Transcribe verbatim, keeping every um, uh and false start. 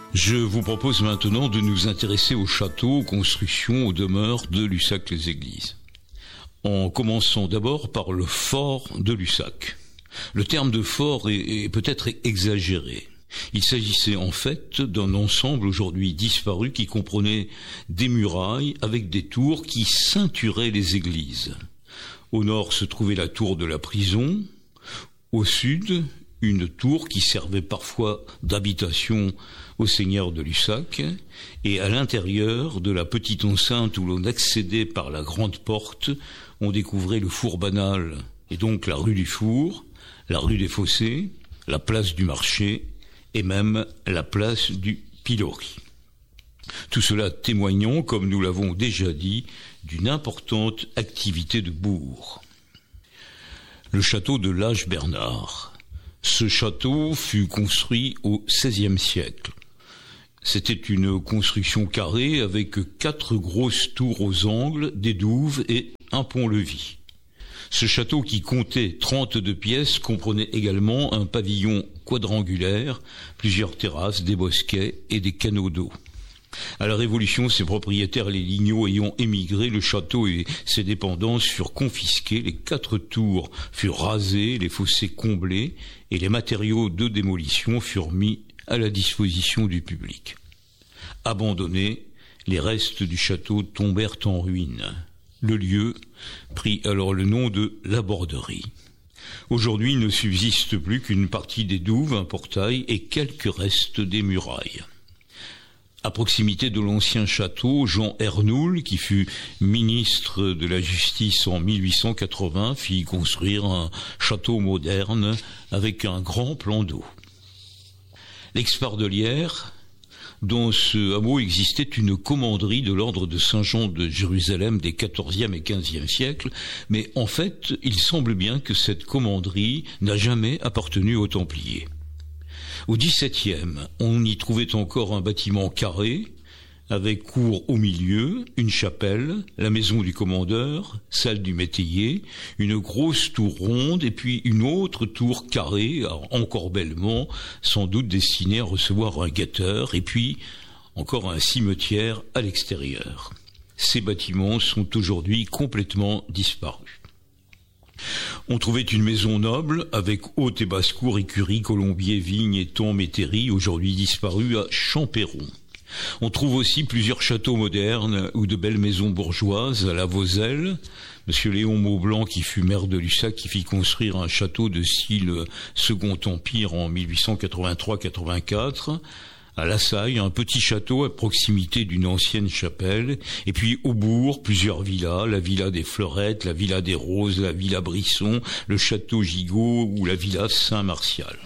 Je vous propose maintenant de nous intéresser aux châteaux, aux constructions, aux demeures de Lussac-les-Églises. En commençant d'abord par le fort de Lussac. Le terme de fort est, est peut-être exagéré. Il s'agissait en fait d'un ensemble aujourd'hui disparu qui comprenait des murailles avec des tours qui ceinturaient les églises. Au nord se trouvait la tour de la prison, au sud une tour qui servait parfois d'habitation au seigneur de Lussac, et à l'intérieur de la petite enceinte où l'on accédait par la grande porte, on découvrait le four banal, et donc la rue du Four, la rue des Fossés, la place du marché, et même la place du Pilori. Tout cela témoignant, comme nous l'avons déjà dit, d'une importante activité de bourg. Le château de Lage-Bernard. Ce château fut construit au seizième siècle. C'était une construction carrée avec quatre grosses tours aux angles, des douves et un pont-levis. Ce château, qui comptait trente-deux pièces, comprenait également un pavillon quadrangulaire, plusieurs terrasses, des bosquets et des canaux d'eau. À la Révolution, ses propriétaires, les Lignaud, ayant émigré, le château et ses dépendances furent confisqués, les quatre tours furent rasées, les fossés comblés et les matériaux de démolition furent mis à la disposition du public. Abandonnés, les restes du château tombèrent en ruine. Le lieu prit alors le nom de la Borderie. Aujourd'hui, il ne subsiste plus qu'une partie des douves, un portail et quelques restes des murailles. À proximité de l'ancien château, Jean Ernoul, qui fut ministre de la Justice en mille huit cent quatre-vingts, fit construire un château moderne avec un grand plan d'eau. L'Expardelière, dans ce hameau existait une commanderie de l'ordre de Saint-Jean de Jérusalem des quatorzième et quinzième siècles, mais en fait, il semble bien que cette commanderie n'a jamais appartenu aux Templiers. Au dix-septième, on y trouvait encore un bâtiment carré, avec cour au milieu, une chapelle, la maison du commandeur, salle du métayer, une grosse tour ronde et puis une autre tour carrée, encorbellement, sans doute destinée à recevoir un guetteur, et puis encore un cimetière à l'extérieur. Ces bâtiments sont aujourd'hui complètement disparus. On trouvait une maison noble avec haute et basse-cour, écurie, colombier, vigne, étang, métairie, aujourd'hui disparue à Champéron. On trouve aussi plusieurs châteaux modernes ou de belles maisons bourgeoises à la Vozelle. Monsieur Léon Maublanc, qui fut maire de Lussac, qui fit construire un château de style Second Empire en mille huit cent quatre-vingt-trois quatre-vingt-quatre. À La Saille, un petit château à proximité d'une ancienne chapelle, et puis au bourg, plusieurs villas, la villa des Fleurettes, la villa des Roses, la villa Brisson, le château Gigot ou la villa Saint-Martial.